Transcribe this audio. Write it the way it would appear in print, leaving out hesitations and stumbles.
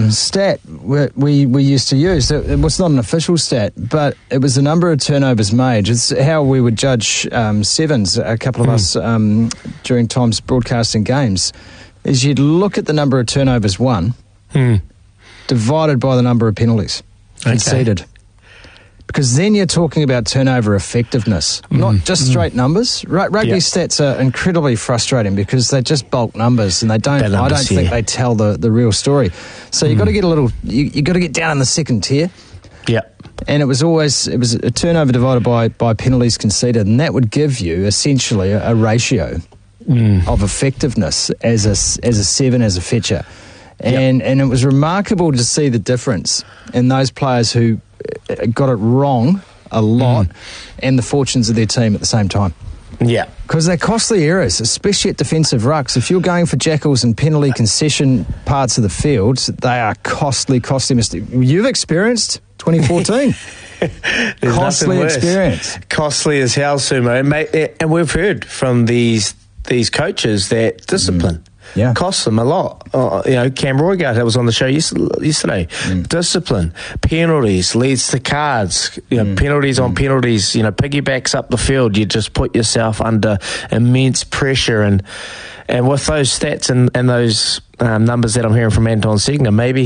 stat we used to use. It was not an official stat, but it was the number of turnovers made. It's how we would judge sevens, a couple of us, during times broadcasting games, is you'd look at the number of turnovers won divided by the number of penalties conceded. Because then you're talking about turnover effectiveness, not just straight numbers. Rugby stats are incredibly frustrating because they're just bulk numbers, and they don't. I don't think they tell the real story. So you've got to get a little. You got to get down in the second tier. Yeah. And it was a turnover divided by penalties conceded, and that would give you essentially a ratio of effectiveness as a seven, as a fetcher, and it was remarkable to see the difference in those players who got it wrong a lot and the fortunes of their team at the same time. Yeah. Because they're costly errors, especially at defensive rucks. If you're going for jackals and penalty concession parts of the field, they are costly mistakes. You've experienced 2014. Costly experience. Costly as hell, Sumo. And we've heard from these coaches that discipline costs them a lot. Cam Roygard, that was on the show yesterday. Discipline, penalties leads to cards. Penalties on penalties. Piggybacks up the field. You just put yourself under immense pressure, and with those stats and those numbers that I'm hearing from Anton Segner, maybe